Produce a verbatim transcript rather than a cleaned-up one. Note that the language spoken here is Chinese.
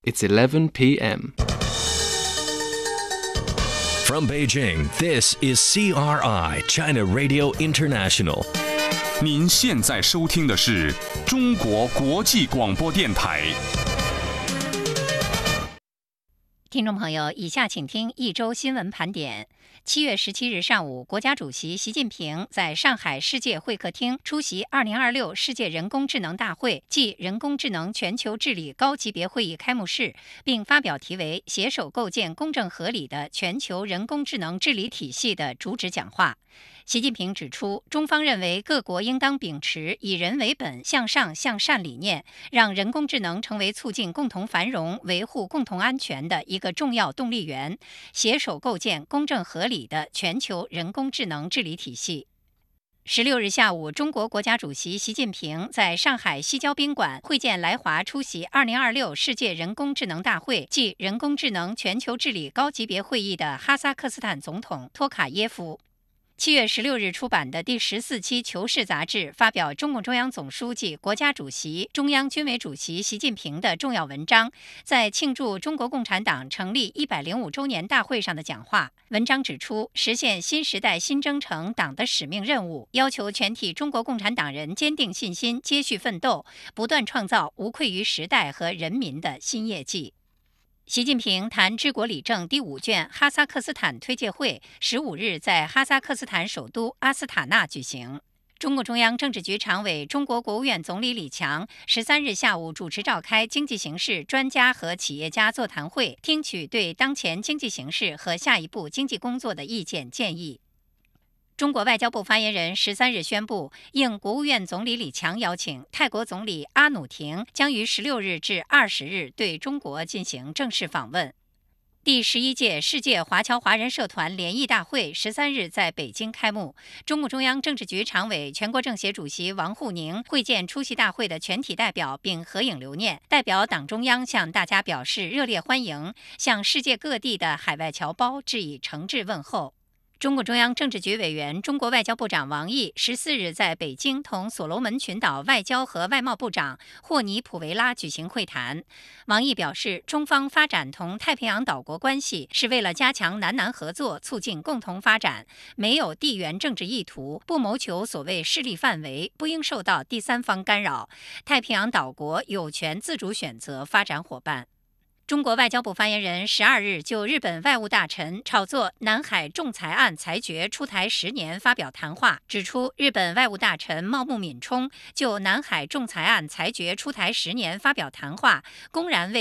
It's eleven p m From Beijing, this is C R I, China Radio International. 您现在收听的是中国国际广播电台。 听众朋友，以下请听一周新闻盘点。七月十七日上午，国家主席习近平在上海世界会客厅出席二零二六世界人工智能大会暨人工智能全球治理高级别会议开幕式，并发表题为“携手构建公正合理的全球人工智能治理体系”的主旨讲话。习近平指出，中方认为各国应当秉持以人为本、向上向善理念，让人工智能成为促进共同繁荣、维护共同安全的一个重要动力源，携手构建公正合理的全球人工智能治理体系。十六日下午，中国国家主席习近平在上海西郊宾馆会见来华出席二零二六世界人工智能大会暨人工智能全球治理高级别会议的哈萨克斯坦总统托卡耶夫。七月十六日出版的第十四期《求是》杂志发表中共中央总书记、国家主席、中央军委主席习近平的重要文章，在庆祝中国共产党成立一百零五周年大会上的讲话。文章指出，实现新时代新征程党的使命任务，要求全体中国共产党人坚定信心，接续奋斗，不断创造无愧于时代和人民的新业绩。习近平谈治国理政第五卷哈萨克斯坦推介会十五日在哈萨克斯坦首都阿斯塔纳举行。中共中央政治局常委、中国国务院总理李强十三日下午主持召开经济形势专家和企业家座谈会，听取对当前经济形势和下一步经济工作的意见建议。中国外交部发言人十三日宣布，应国务院总理李强邀请，泰国总理阿努廷将于十六日至二十日对中国进行正式访问。第十一届世界华侨华人社团联谊大会十三日在北京开幕，中共中央政治局常委、全国政协主席王沪宁会见出席大会的全体代表并合影留念，代表党中央向大家表示热烈欢迎，向世界各地的海外侨胞致以诚挚问候。中共中央政治局委员、中国外交部长王毅十四日在北京同所罗门群岛外交和外贸部长霍尼普维拉举行会谈。王毅表示，中方发展同太平洋岛国关系是为了加强南南合作，促进共同发展，没有地缘政治意图，不谋求所谓势力范围，不应受到第三方干扰。太平洋岛国有权自主选择发展伙伴。中国外交部发言人十二日就日本外务大臣炒作南海仲裁案裁决出台十年发表谈话，指出日本外务大臣茂木敏充就南海仲裁案裁决出台十年发表谈话，公然为